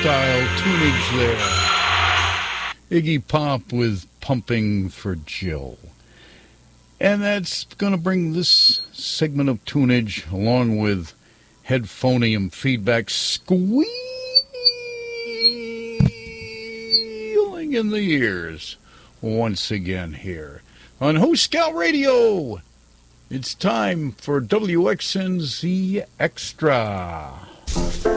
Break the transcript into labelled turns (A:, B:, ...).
A: style tunage there. Iggy Pop with Pumping for Jill. And that's going to bring this segment of tunage along with headphonium feedback squealing in the ears once again here on Who Scout Radio. It's time for WXNZ Extra.